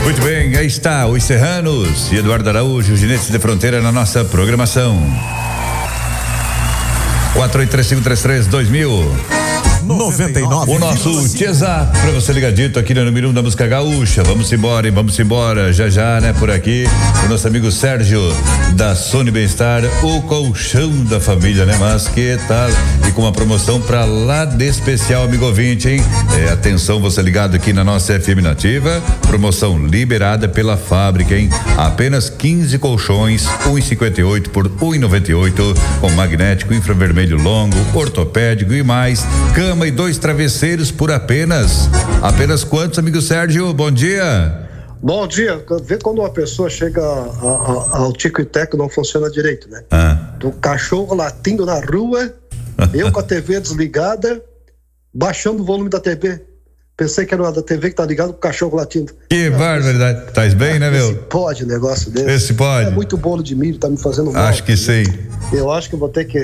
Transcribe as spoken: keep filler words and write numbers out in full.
Muito bem, aí está os Serranos e Eduardo Araújo, os ginetes de fronteira na nossa programação. quatro oito três cinco três três dois mil. noventa e nove. O nosso WhatsApp pra você ligadito aqui no número um da música gaúcha. Vamos embora, hein? Vamos embora. Já já, né? Por aqui, o nosso amigo Sérgio da Sony Bem-Estar, o colchão da família, né? Mas que tal? E com uma promoção pra lá de especial, amigo ouvinte, hein? É, atenção, você ligado aqui na nossa F M Nativa. Promoção liberada pela fábrica, hein? Apenas quinze colchões, um e cinquenta e oito por um e noventa e oito, com magnético, infravermelho longo, ortopédico e mais. Cama e dois travesseiros por apenas, apenas quantos, amigo Sérgio? Bom dia. Bom dia. Vê quando uma pessoa chega a, a, ao tico e teco não funciona direito, né? Ah. Do cachorro latindo na rua, eu com a T V desligada, baixando o volume da T V. Pensei que era uma da T V que tá ligado com o cachorro latindo. Que barbaridade. Tais bem, né, meu? Esse pode negócio desse. Esse pode. É muito bolo de milho, tá me fazendo mal. Acho que sei. Eu acho que eu vou ter que